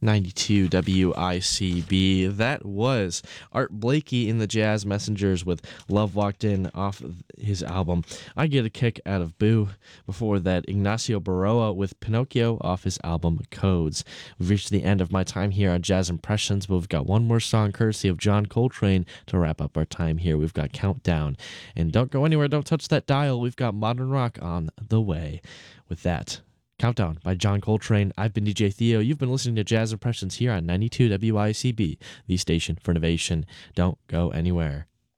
92 WICB. That was Art Blakey in the Jazz Messengers with Love Walked In off his album I Get a Kick Out of Boo. Before that, Ignacio Baroa with Pinocchio off his album Codes. We've reached the end of my time here on Jazz Impressions, but we've got one more song courtesy of John Coltrane to wrap up our time here. We've got Countdown. And don't go anywhere, don't touch that dial. We've got modern rock on the way. With that, Countdown by John Coltrane. I've been DJ Theo. You've been listening to Jazz Impressions here on 92 WICB, the station for innovation. Don't go anywhere.